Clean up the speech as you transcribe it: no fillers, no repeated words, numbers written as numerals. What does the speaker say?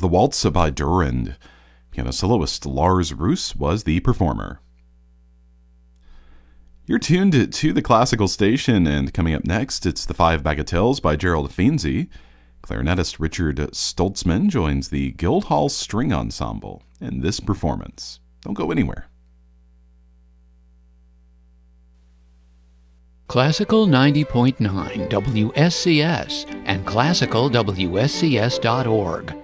the Waltz by Durand. Piano soloist Lars Roos was the performer. You're tuned to the Classical Station, and coming up next, it's the Five Bagatelles by Gerald Feenzy. Clarinetist Richard Stoltzman joins the Guildhall String Ensemble in this performance. Don't go anywhere. Classical 90.9 WSCS and classicalwscs.org